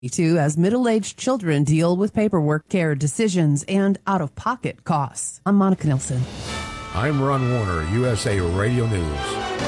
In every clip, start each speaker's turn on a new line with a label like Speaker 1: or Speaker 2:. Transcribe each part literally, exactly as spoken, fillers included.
Speaker 1: Too, as middle-aged children deal with paperwork, care decisions, and out-of-pocket costs. I'm Monica Nilsson.
Speaker 2: I'm Ron Warner, U S A Radio News.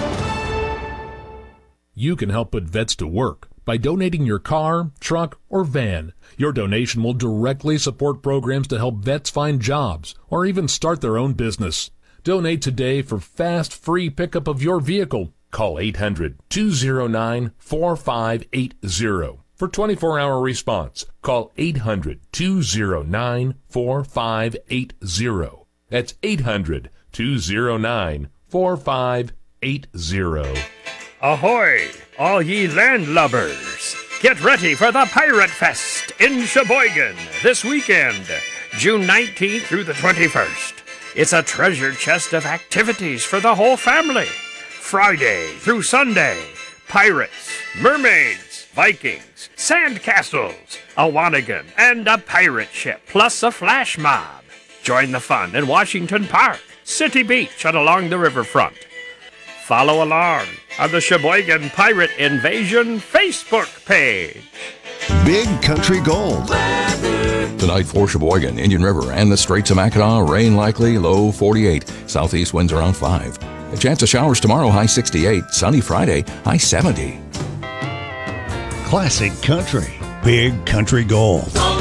Speaker 3: You can help put vets to work by donating your car, truck, or van. Your donation will directly support programs to help vets find jobs or even start their own business. Donate today for fast, free pickup of your vehicle. Call eight hundred, two oh nine, four five eight oh. For twenty-four hour response, call eight hundred, two oh nine, four five eight oh. That's eight hundred, two oh nine, four five eight oh.
Speaker 4: Ahoy, all ye landlubbers! Get ready for the Pirate Fest in Sheboygan this weekend, June nineteenth through the twenty-first. It's a treasure chest of activities for the whole family. Friday through Sunday, pirates, mermaids, Vikings, sand castles, a Wanigan, and a pirate ship, plus a flash mob. Join the fun in Washington Park, City Beach, and along the riverfront. Follow along on the Sheboygan Pirate Invasion Facebook page.
Speaker 5: Big Country Gold.
Speaker 6: Tonight for Sheboygan, Indian River, and the Straits of Mackinac, rain likely, low forty-eight. Southeast winds around five. A chance of showers tomorrow, high sixty-eight. Sunny Friday, high seventy.
Speaker 5: Classic Country. Big Country Gold.